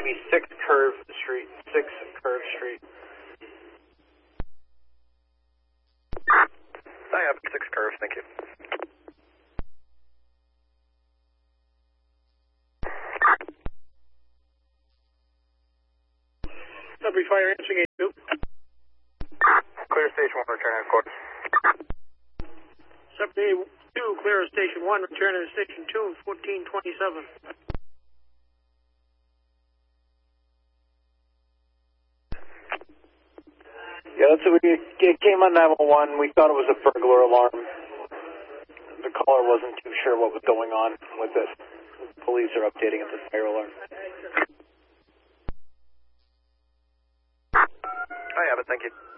to be 6 Curve Street. 6 Curve Street. I have 6 Curve, thank you. Sudbury Fire answering 82. Clear station 1, return headquarters. Sudbury 2, clear station 1, return to station 2, 1427. Yeah, that's what it came on 911. We thought it was a burglar alarm. The caller wasn't too sure what was going on with it. Police are updating at the fire alarm. I have it, thank you.